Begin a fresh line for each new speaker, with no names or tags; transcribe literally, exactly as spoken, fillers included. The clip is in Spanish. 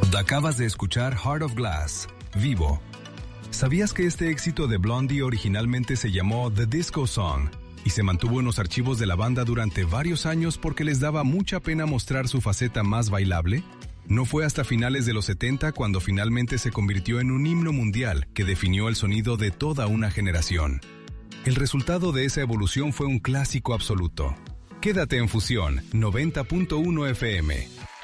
Acabas de escuchar Heart of Glass, Vivo. ¿Sabías que este éxito de Blondie originalmente se llamó The Disco Song y se mantuvo en los archivos de la banda durante varios años porque les daba mucha pena mostrar su faceta más bailable? No fue hasta finales de los setenta cuando finalmente se convirtió en un himno mundial que definió el sonido de toda una generación. El resultado de esa evolución fue un clásico absoluto. Quédate en Fusión noventa punto uno F M.